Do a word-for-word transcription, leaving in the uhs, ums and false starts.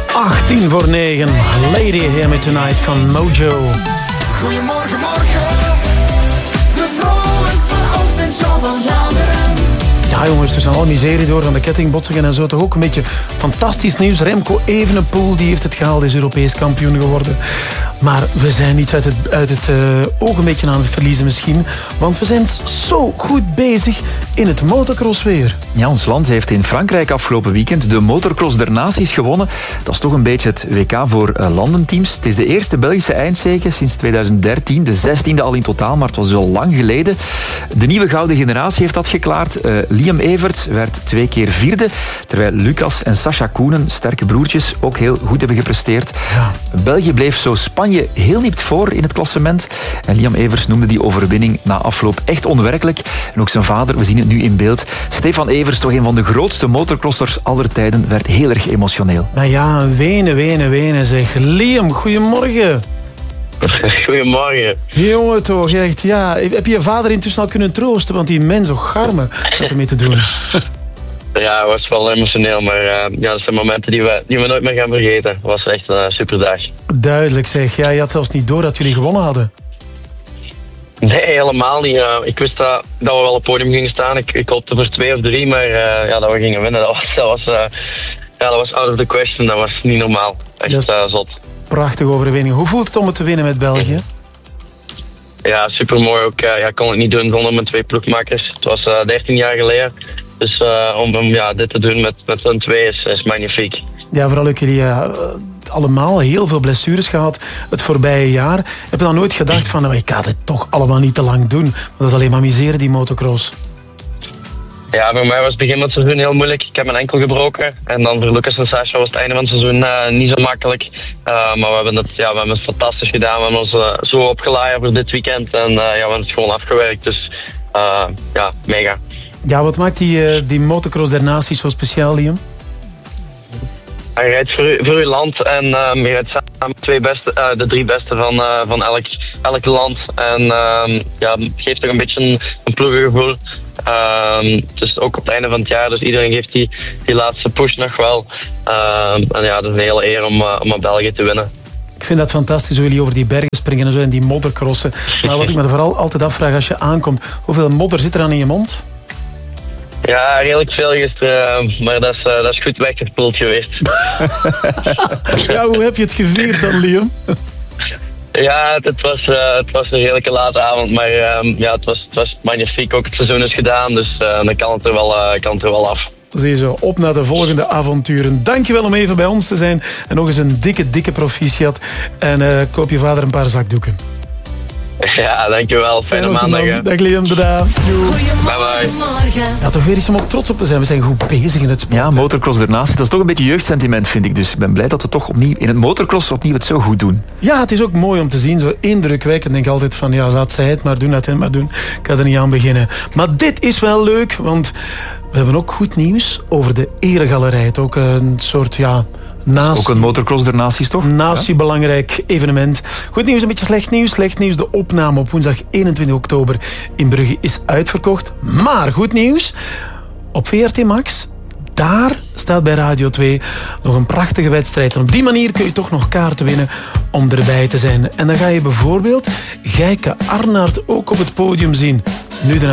achttien voor negen. Lady Hear Me Tonight van Mojo. Goedemorgen, morgen. De vrolijkste ochtendshow van Vlaanderen. Ja jongens, er zijn alle miserie door van de kettingbotsingen en zo. Toch ook een beetje fantastisch nieuws. Remco Evenepoel die heeft het gehaald, is Europees kampioen geworden. Maar we zijn niet uit het, uit het uh, oog een beetje aan het verliezen misschien. Want we zijn zo goed bezig in het motocross weer. Ja, ons land heeft in Frankrijk afgelopen weekend de motocross der naties gewonnen. Dat is toch een beetje het W K voor uh, landenteams. Het is de eerste Belgische eindzege sinds tweeduizend dertien. De zestiende al in totaal, maar het was al lang geleden. De nieuwe gouden generatie heeft dat geklaard. Uh, Liam Everts werd twee keer vierde. Terwijl Lucas en Sacha Koenen, sterke broertjes, ook heel goed hebben gepresteerd. Ja. België bleef zo Spanje heel nipt voor in het klassement. En Liam Everts noemde die overwinning na afloop echt onwerkelijk. En ook zijn vader, we zien het nu in beeld. Stefan Everts, toch een van de grootste motocrossers aller tijden, werd heel erg emotioneel. Nou ja, wenen, wenen, wenen zeg. Liam, goedemorgen. Goedemorgen. Jongen toch, echt. Ja. Heb je je vader intussen al kunnen troosten? Want die mens, och garme, had ermee te doen. Ja, het was wel emotioneel, maar uh, ja, dat zijn momenten die we, die we nooit meer gaan vergeten. Het was echt een uh, superdag. Duidelijk zeg. Ja, je had zelfs niet door dat jullie gewonnen hadden. Nee, helemaal niet. Uh, ik wist dat, dat we wel op het podium gingen staan. Ik, ik hoopte voor twee of drie, maar uh, ja, dat we gingen winnen, dat was, dat was, uh, ja, dat was out of the question. Dat was niet normaal. Echt yes. uh, zot. Prachtige overwinning. Hoe voelt het om het te winnen met België? Ja, supermooi ook. Uh, ja, ik kon het niet doen zonder mijn twee ploegmakers. Het was uh, dertien jaar geleden. Dus uh, om, om ja, dit te doen met, met z'n twee is, is magnifiek. Ja, vooral ook jullie uh, allemaal heel veel blessures gehad het voorbije jaar. Heb je dan nooit gedacht van, nou, ik ga dit toch allemaal niet te lang doen? Want dat is alleen maar misère, die motocross. Ja, voor mij was het begin van het seizoen heel moeilijk. Ik heb mijn enkel gebroken. En dan voor Lucas en Sascha was het einde van het seizoen uh, niet zo makkelijk. Uh, maar we hebben, het, ja, we hebben het fantastisch gedaan. We hebben ons uh, zo opgeladen voor dit weekend. En uh, ja, we hebben het gewoon afgewerkt. Dus uh, ja, mega. Ja, wat maakt die, uh, die motocross der naties zo speciaal, Liam? Je rijdt voor, voor je land en uh, je rijdt samen met twee beste, uh, de drie beste van, uh, van elk, elk land. En uh, ja, het geeft toch een beetje een, een ploegengevoel. Uh, dus ook op het einde van het jaar, dus iedereen geeft die, die laatste push nog wel. Uh, en ja, het is een hele eer om, uh, om met België te winnen. Ik vind dat fantastisch hoe jullie over die bergen springen en zo en die moddercrossen. Maar wat ik me vooral altijd afvraag als je aankomt, hoeveel modder zit er aan in je mond? Ja, redelijk veel gisteren, maar dat is, uh, dat is goed weggespoeld geweest. Ja, hoe heb je het gevierd dan, Liam? Ja, het, het, was, uh, het was een redelijk late avond, maar uh, ja, het, was, het was magnifiek. Ook het seizoen is gedaan, dus uh, dan kan het, er wel, uh, kan het er wel af. Zie je zo, op naar de volgende avonturen. Dankjewel om even bij ons te zijn. En nog eens een dikke, dikke proficiat. En uh, koop je vader een paar zakdoeken. Ja, dankjewel. Fijne maandag. Hè. Dag Liam, tada. Bye bye. Ja, toch weer iets om op trots op te zijn. We zijn goed bezig in het sport. Ja, motocross ernaast. Dat is toch een beetje jeugdsentiment, vind ik. Dus ik ben blij dat we toch opnieuw in het motocross opnieuw het zo goed doen. Ja, het is ook mooi om te zien. Zo indrukwekkend. Ik denk altijd van, ja, laat zij het maar doen, laat hen maar doen. Ik ga er niet aan beginnen. Maar dit is wel leuk, want we hebben ook goed nieuws over de Eregalerij. Het ook een soort, ja... Naast, ook een motocross der naties, toch? Natiebelangrijk ja? evenement. Goed nieuws, een beetje slecht nieuws. Slecht nieuws, de opname op woensdag eenentwintig oktober in Brugge is uitverkocht. Maar goed nieuws, op V R T Max, daar staat bij Radio twee nog een prachtige wedstrijd. En op die manier kun je toch nog kaarten winnen om erbij te zijn. En dan ga je bijvoorbeeld Gijke Arnaert ook op het podium zien. Nu de